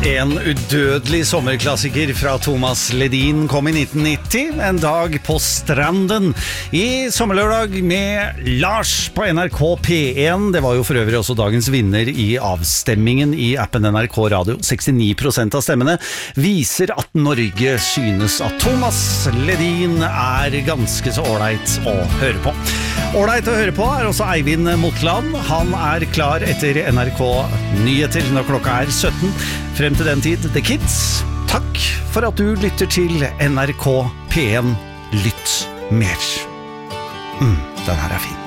En udødelig sommerklassiker fra Thomas Ledin kom i 1990, en dag på stranden i sommerlørdag med Lars på NRK P1. Det var jo for øvrig også dagens vinner i avstemmingen i appen NRK Radio. 69% av stemmene viser at Norge synes at Thomas Ledin er ganske så ålreit å høre på. Ålreit å høre på er også Eivind Motland. Han er klar etter NRK Nyheter når klokka er 17. Frem til den tid, The Kids, takk for at du lytter til NRK P1. Lytt mer. Den her er fin.